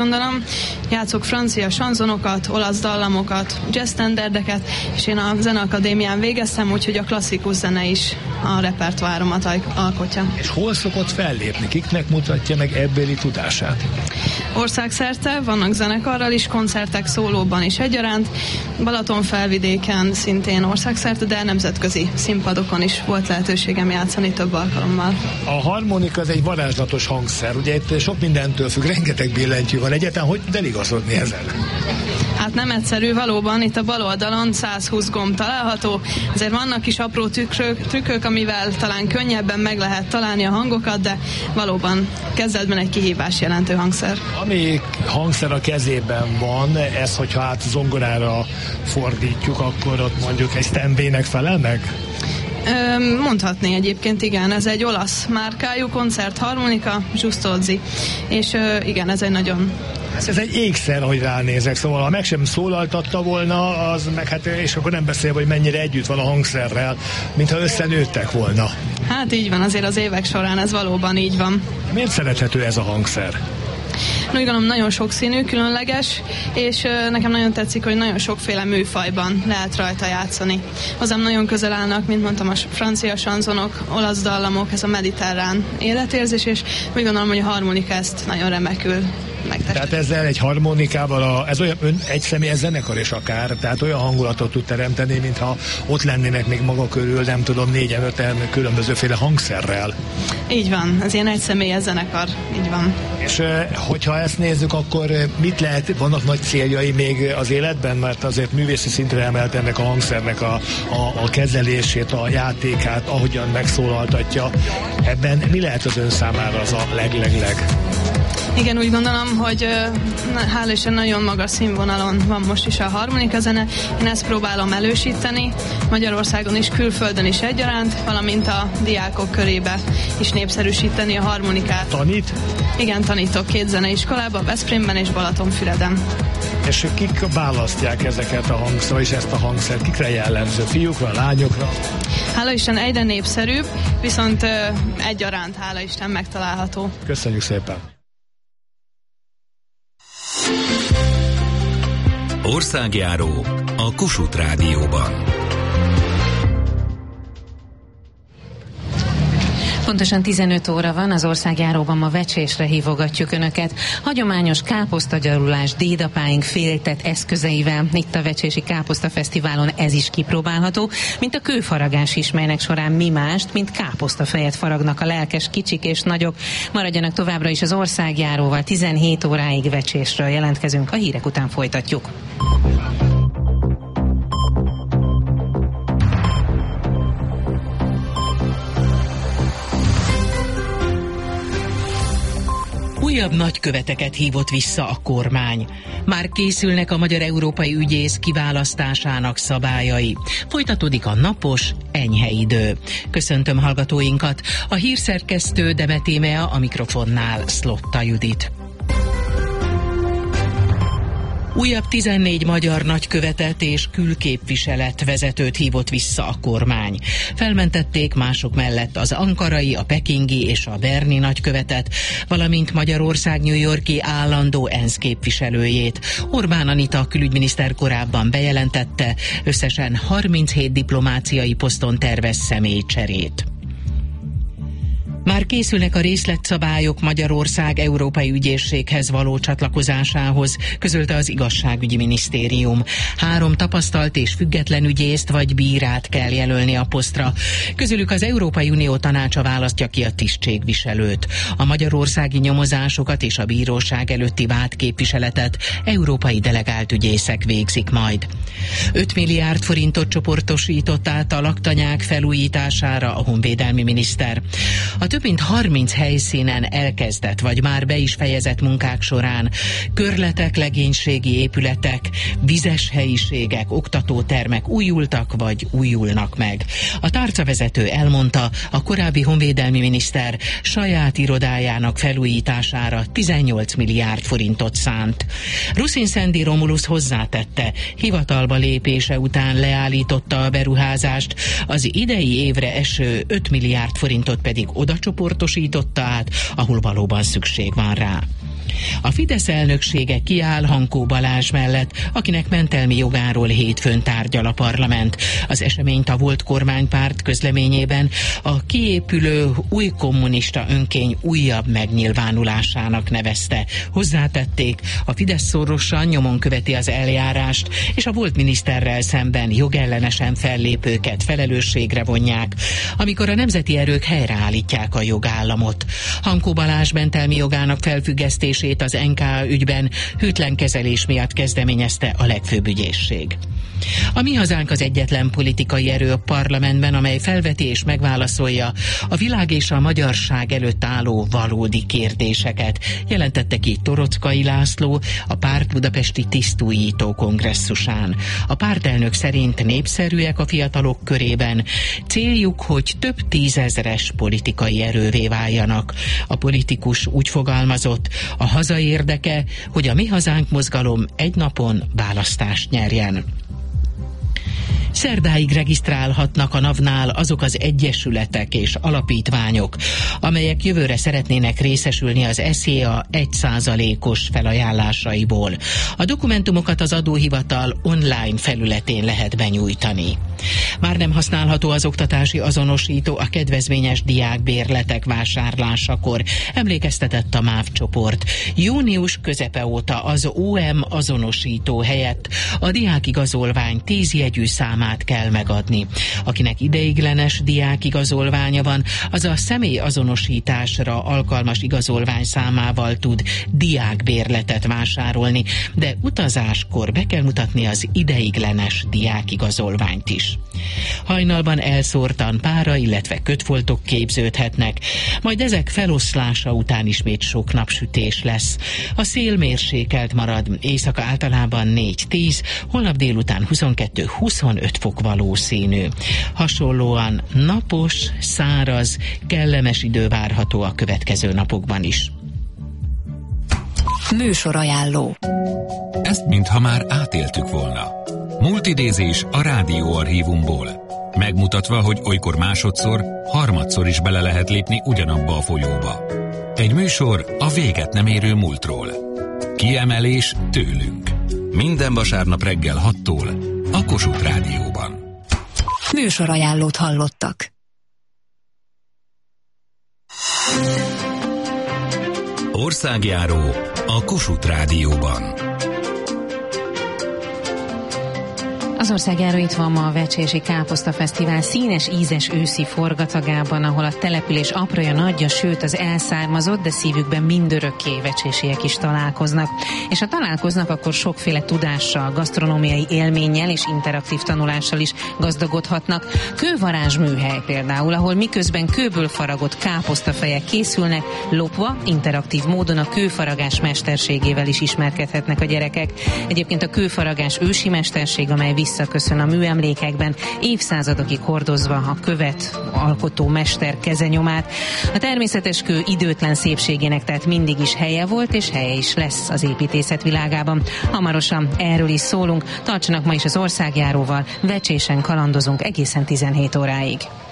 Gondolom, játszok francia sanzonokat, olasz dallamokat, jazz standardeket, és én a Zeneakadémián végeztem, úgyhogy a klasszikus zene is a repertoáromat alkotja. És hol szokott fellépni? Kiknek mutatja meg ebbéli tudását? Országszerte, vannak zenekarral is, koncertek szólóban is egyaránt, Balatonfelvidéken szintén országszerte, de nemzetközi színpadokon is volt lehetőségem játszani több alkalommal. A harmonika az egy varázslatos hangszer, ugye itt sok mindentől függ, rengeteg billentyű van. Egyáltalán hogy tud eligazodni ezen? Hát nem egyszerű, valóban itt a bal oldalon 120 gomb található, azért vannak is apró trükkök, amivel talán könnyebben meg lehet találni a hangokat, de valóban kezdetben egy kihívás jelentő hangszer. Ami hangszer a kezében van, ez, hogyha át zongorára fordítjuk, akkor ott mondjuk egy Stanway-nek felel meg? Mondhatni egyébként, igen, ez egy olasz márkájú koncertharmonika, Giustozzi, és igen, ez egy nagyon... Ez egy ékszer, ahogy ránézek, szóval ha meg sem szólaltatta volna, az meg hát, és akkor nem beszélve, hogy mennyire együtt van a hangszerrel, mintha összenőttek volna. Hát így van, azért az évek során ez valóban így van. Miért szerethető ez a hangszer? Úgy gondolom, nagyon sokszínű, különleges, és nekem nagyon tetszik, hogy nagyon sokféle műfajban lehet rajta játszani. Hozzám nagyon közel állnak, mint mondtam, a francia sanzonok, olasz dallamok, ez a mediterrán életérzés, és úgy gondolom, hogy a harmonika ezt nagyon remekül megtestesíti. Tehát ezzel egy harmonikával, ez olyan egyszemélyes zenekar is akár, tehát olyan hangulatot tud teremteni, mintha ott lennének még maga körül, nem tudom, 4-5 különbözőféle hangszerrel. Így van, ez ilyen egyszemélyes zenekar, így van. És hogyha ezt nézzük, akkor mit lehet, vannak nagy céljai még az életben, mert azért művészi szintre emelt ennek a hangszernek a kezelését, a játékát, ahogyan megszólaltatja. Ebben mi lehet az ön számára az a leg? Igen, úgy gondolom, hogy hála Isten nagyon magas színvonalon van most is a harmonika zene. Én ezt próbálom elősíteni, Magyarországon is, külföldön is egyaránt, valamint a diákok körébe is népszerűsíteni a harmonikát. Tanít? Igen, tanítok 2 zeneiskolában, Veszprémben és Balatonfüreden. És kik választják ezeket a hangszert, és ezt a hangszert? Kikre jellemző? Fiúkra, lányokra? Hála Isten egyre népszerűbb, viszont egyaránt, hála Isten, megtalálható. Köszönjük szépen! Országjáró a Kossuth Rádióban. Pontosan 15 óra van, az Országjáróban ma vecsésre hívogatjuk Önöket. Hagyományos káposztagyarulás dédapáink féltett eszközeivel. Itt a Vecsési Káposzta Fesztiválon ez is kipróbálható, mint a kőfaragás is, melynek során mi mást, mint káposztafejet faragnak a lelkes kicsik és nagyok. Maradjanak továbbra is az Országjáróval, 17 óráig vecsésről jelentkezünk, a hírek után folytatjuk. Újabb nagyköveteket hívott vissza a kormány. Már készülnek a magyar európai ügyész kiválasztásának szabályai. Folytatódik a napos, enyhe idő. Köszöntöm hallgatóinkat. A hírszerkesztő Demetémea, a mikrofonnál Szlotta Judit. Újabb 14 magyar nagykövetet és külképviselet vezetőt hívott vissza a kormány. Felmentették mások mellett az ankarai, a pekingi és a berni nagykövetet, valamint Magyarország New York-i állandó ENSZ képviselőjét. Orbán Anita külügyminiszter korábban bejelentette, összesen 37 diplomáciai poszton tervez személycserét. Már készülnek a részletszabályok Magyarország Európai Ügyészséghez való csatlakozásához, közölte az Igazságügyi Minisztérium. 3 tapasztalt és független ügyészt vagy bírát kell jelölni a posztra. Közülük az Európai Unió Tanácsa választja ki a tisztségviselőt. A magyarországi nyomozásokat és a bíróság előtti vádképviseletet európai delegált ügyészek végzik majd. 5 milliárd forintot csoportosított át a laktanyák felújítására a honvédelmi miniszter. A több mint 30 helyszínen elkezdett vagy már be is fejezett munkák során körletek, legénységi épületek, vizes helyiségek, oktatótermek újultak vagy újulnak meg. A tárcavezető elmondta, a korábbi honvédelmi miniszter saját irodájának felújítására 18 milliárd forintot szánt. Ruszin Szendi Romulusz hozzátette, hivatalba lépése után leállította a beruházást, az idei évre eső 5 milliárd forintot pedig oda csoportosította át, ahol valóban szükség van rá. A Fidesz elnöksége kiáll Hankó Balázs mellett, akinek mentelmi jogáról hétfőn tárgyal a parlament. Az eseményt a volt kormánypárt közleményében a kiépülő új kommunista önkény újabb megnyilvánulásának nevezte. Hozzátették, a Fidesz szorosan nyomon követi az eljárást, és a volt miniszterrel szemben jogellenesen fellépőket felelősségre vonják, amikor a nemzeti erők helyreállítják a jogállamot. Hankó Balázs mentelmi jogának felfüggesztését az NKA ügyben hűtlen kezelés miatt kezdeményezte a legfőbb ügyészség. A Mi Hazánk az egyetlen politikai erő a parlamentben, amely felveti és megválaszolja a világ és a magyarság előtt álló valódi kérdéseket, jelentette ki Torockai László a párt budapesti tisztújító kongresszusán. A pártelnök szerint népszerűek a fiatalok körében, céljuk, hogy több tízezres politikai erővé váljanak. A politikus úgy fogalmazott, a haza érdeke, hogy a Mi Hazánk mozgalom egy napon választást nyerjen. Szerdáig regisztrálhatnak a NAV-nál azok az egyesületek és alapítványok, amelyek jövőre szeretnének részesülni az SZIA 1%-os felajánlásaiból. A dokumentumokat az adóhivatal online felületén lehet benyújtani. Már nem használható az oktatási azonosító a kedvezményes diákbérletek vásárlásakor, emlékeztetett a MÁV csoport. Június közepe óta az OM azonosító helyett a diákigazolvány 10 jegyű számát kell megadni. Akinek ideiglenes diákigazolványa van, az a személyazonosításra alkalmas igazolvány számával tud diákbérletet vásárolni, de utazáskor be kell mutatni az ideiglenes diákigazolványt is. Hajnalban elszórtan pára, illetve kötfoltok képződhetnek, majd ezek feloszlása után ismét sok napsütés lesz. A szél mérsékelt marad, éjszaka általában 4-10, holnap délután 22-25 fok valószínű. Hasonlóan napos, száraz, kellemes idő várható a következő napokban is. Műsorajánló. Ezt mintha már átéltük volna. Multidézés a rádióarchívumból. Megmutatva, hogy olykor másodszor, harmadszor is bele lehet lépni ugyanabba a folyóba. Egy műsor a véget nem érő múltról. Kiemelés tőlünk. Minden vasárnap reggel 6-tól a Kossuth Rádióban. Műsorajánlót hallottak. Országjáró a Kossuth Rádióban. Az országjáró itt van ma a Vecsési Káposzta Fesztivál színes, ízes őszi forgatagában, ahol a település aprója nagyja, sőt az elszármazott, de szívükben mindörökké vecsésiek is találkoznak. És ha találkoznak, akkor sokféle tudással, gasztronómiai élménnyel és interaktív tanulással is gazdagodhatnak. Kővarázsműhely például, ahol miközben kőből faragott káposztafejek készülnek, lopva, interaktív módon a kőfaragás mesterségével is ismerkedhetnek a gyerekek. Egyébként a kőfaragás ősi mesterség, amely visszaköszön a műemlékekben, évszázadokig hordozva a követ alkotó mester kezenyomát. A természetes kő időtlen szépségének tehát mindig is helye volt, és helye is lesz az építészet világában. Hamarosan erről is szólunk, tartsanak ma is az országjáróval, Vecsésen kalandozunk egészen 17 óráig.